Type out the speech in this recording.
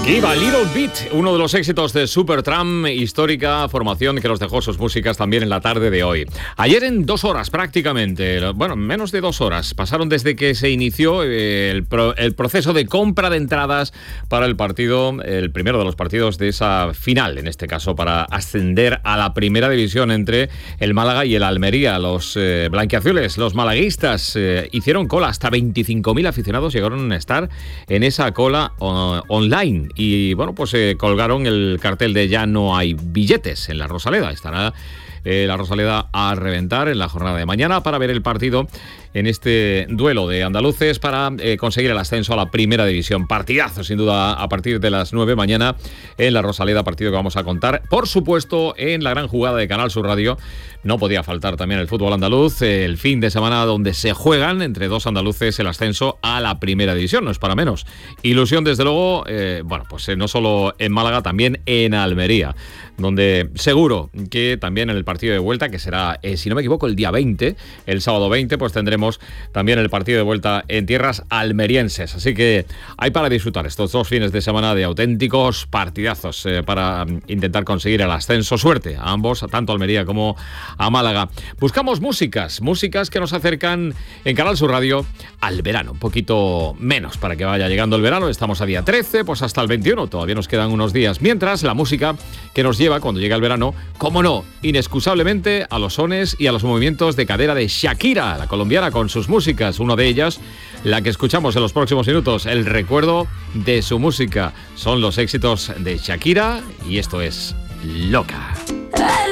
Give a Little Bit, uno de los éxitos de Supertramp, histórica formación que nos dejó sus músicas también en la tarde de hoy. Ayer en 2 horas prácticamente, bueno, menos de 2 horas, pasaron desde que se inició el proceso de compra de entradas para el partido, el primero de los partidos de esa final, en este caso para ascender a la primera división entre el Málaga y el Almería. Los blanquiazules, los malaguistas, hicieron cola, hasta 25.000 aficionados llegaron a estar en esa cola online. Y bueno, pues colgaron el cartel de ya no hay billetes en la Rosaleda. Estará la Rosaleda a reventar en la jornada de mañana para ver el partido en este duelo de andaluces para conseguir el ascenso a la primera división. Partidazo, sin duda, a partir de las 9 mañana en la Rosaleda, partido que vamos a contar, por supuesto, en la gran jugada de Canal Sur Radio. No podía faltar también el fútbol andaluz, el fin de semana donde se juegan entre 2 andaluces el ascenso a la primera división, no es para menos. Ilusión, desde luego, bueno, pues no solo en Málaga, también en Almería, donde seguro que también en el partido de vuelta, que será, si no me equivoco, el día 20, el sábado 20, pues tendremos también el partido de vuelta en tierras almerienses. Así que hay para disfrutar estos 2 fines de semana de auténticos partidazos para intentar conseguir el ascenso. Suerte a ambos, tanto a Almería como a Málaga. Buscamos músicas que nos acercan en Canal Sur Radio al verano, un poquito menos para que vaya llegando el verano. Estamos a día 13, pues hasta el 21, todavía nos quedan unos días. Mientras, la música que nos lleva cuando llega el verano, como no, inexcusablemente a los sones y a los movimientos de cadera de Shakira, la colombiana, con sus músicas. Una de ellas, la que escuchamos en los próximos minutos, el recuerdo de su música. Son los éxitos de Shakira y esto es Loca.